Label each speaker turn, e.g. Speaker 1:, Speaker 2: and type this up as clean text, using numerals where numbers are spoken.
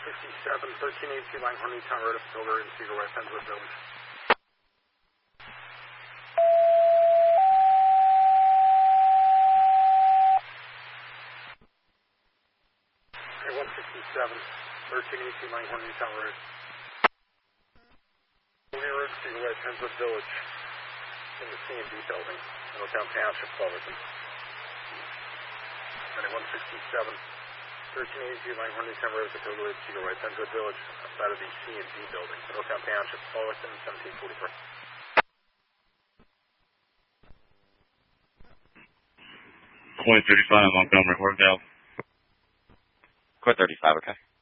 Speaker 1: 1382 Langhorne Newtown Road, Builder in Cedar West, Henswood Village. Okay, 167, 1382 Langhorne Newtown Road. Building Road, Cedar West, Henswood Village. In the C&D building, Middletown Township, Fullerton. Okay, 167. 1382 Langhorne Newtown Road, Builder in Cedar West, Henswood Village, outside of the C&D building, Middletown Township, Fullerton, 1743.
Speaker 2: Point 35 Montgomery, Horndale.
Speaker 3: Quit 35, okay.